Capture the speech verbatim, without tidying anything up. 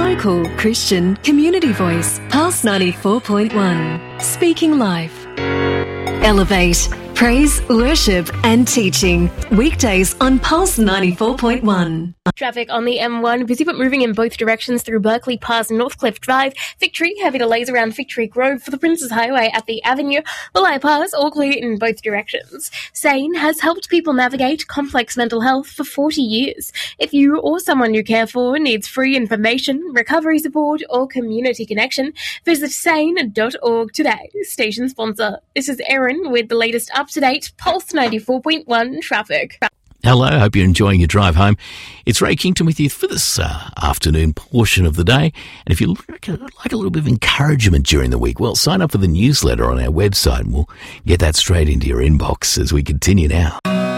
local Christian community voice. Pulse ninety-four point one. Speaking life. Elevate. Praise, worship and teaching. Weekdays on Pulse ninety-four point one. Traffic on the M one, busy but moving in both directions through Berkeley past Northcliffe Drive. Victory, heavy delays around Victory Grove for the Princes Highway at the Avenue. Malaya Pass, all clear in both directions. SANE has helped people navigate complex mental health for forty years. If you or someone you care for needs free information, recovery support or community connection, visit sane dot org today. Station sponsor. This is Erin with the latest up-to-date Pulse ninety-four point one traffic. Hello, hope you're enjoying your drive home. It's Ray Kington with you for this uh, afternoon portion of the day. And if you like a, like a little bit of encouragement during the week, well, sign up for the newsletter on our website and we'll get that straight into your inbox as we continue now.